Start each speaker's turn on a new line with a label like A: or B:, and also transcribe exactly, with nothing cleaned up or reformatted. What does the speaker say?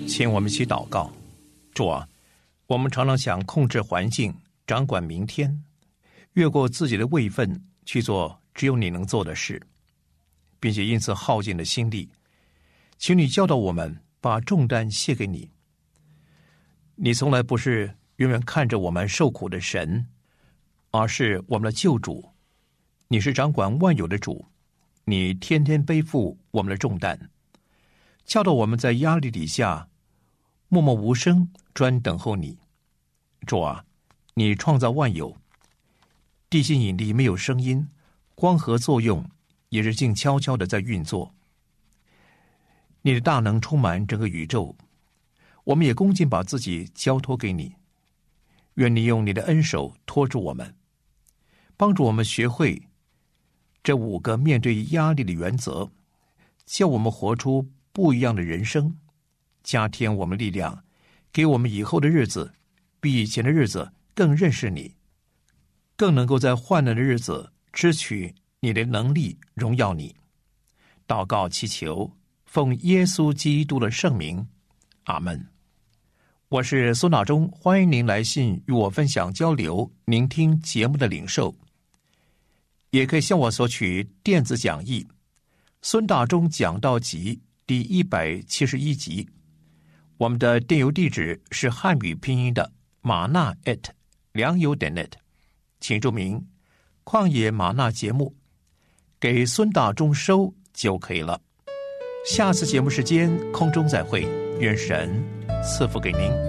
A: 请我们一起祷告。主啊，我们常常想控制环境，掌管明天，越过自己的位分去做只有你能做的事，并且因此耗尽了心力。请你教导我们把重担卸给你。你从来不是远远看着我们受苦的神，而是我们的救主。你是掌管万有的主，你天天背负我们的重担，教导我们在压力底下默默无声，专等候你。主啊，你创造万有，地心引力没有声音，光合作用也是静悄悄的在运作。你的大能充满整个宇宙，我们也恭敬把自己交托给你。愿你用你的恩手托住我们，帮助我们学会这五个面对压力的原则，叫我们活出不一样的人生，加添我们力量，给我们以后的日子比以前的日子更认识你，更能够在患难的日子支取你的能力，荣耀你。祷告祈求，奉耶稣基督的圣名，阿们。我是孙大中，欢迎您来信与我分享交流，聆听节目的领受，也可以向我索取电子讲义孙大中讲道集第一百七十一集。我们的电邮地址是汉语拼音的玛纳 at 良友点 net， 请注明旷野玛纳节目，给孙大中收就可以了。下次节目时间空中再会，愿神赐福给您。